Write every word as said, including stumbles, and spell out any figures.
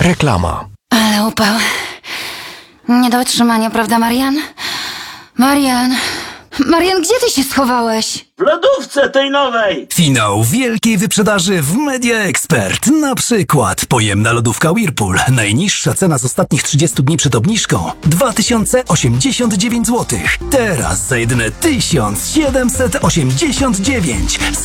Reklama. Ale upał. Nie do utrzymania, prawda, Marian? Marian... Marian, gdzie ty się schowałeś? W lodówce tej nowej! Finał wielkiej wyprzedaży w Media Expert. Na przykład pojemna lodówka Whirlpool. Najniższa cena z ostatnich trzydziestu dni przed obniżką dwa tysiące osiemdziesiąt dziewięć złotych. Teraz za jedyne tysiąc siedemset osiemdziesiąt dziewięć.